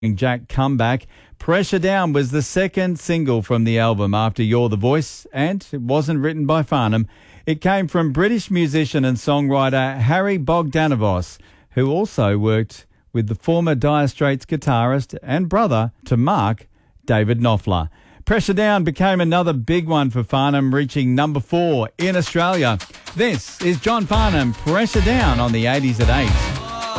Jack comeback. Pressure Down was the second single from the album after You're the Voice, and it wasn't written by Farnham. It came from British musician and songwriter Harry Bogdanovos, who also worked with the former Dire Straits guitarist and brother to Mark, David Knopfler. Pressure Down became another big one for Farnham, reaching number 4 in Australia. This is John Farnham, Pressure Down on the 80s at 8.